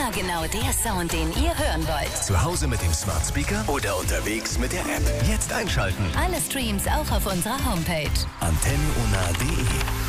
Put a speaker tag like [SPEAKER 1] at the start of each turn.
[SPEAKER 1] Immer genau der Sound, den ihr hören wollt.
[SPEAKER 2] Zu Hause mit dem Smart Speaker oder unterwegs mit der App. Jetzt einschalten.
[SPEAKER 1] Alle Streams auch auf unserer Homepage.
[SPEAKER 2] Antennona.de